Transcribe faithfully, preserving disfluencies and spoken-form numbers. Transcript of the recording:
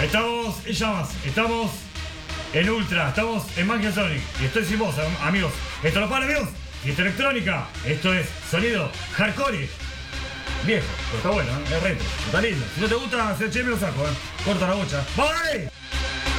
Estamos en llamas, estamos en Ultra, estamos en Magia Sonic. Y estoy sin vos, amigos. Esto no para, amigos. Y esto electrónica. Esto es sonido hardcore. Viejo, pero está bueno, ¿eh? Es retro. Está lindo. Si no te gusta, se che me lo saco, ¿eh? Corta la bocha. ¡Vale!